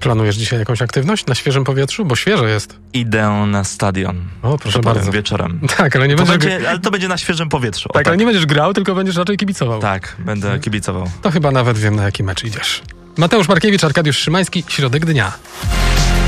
Planujesz dzisiaj jakąś aktywność na świeżym powietrzu? Bo świeże jest. Idę na stadion. O, proszę bardzo. Wieczorem. Tak, ale nie Ale to będzie na świeżym powietrzu. Tak, ale nie będziesz grał, tylko będziesz raczej kibicował. Tak, będę kibicował. To chyba nawet wiem, na jaki mecz idziesz. Mateusz Markiewicz, Arkadiusz Szymański, Środek dnia.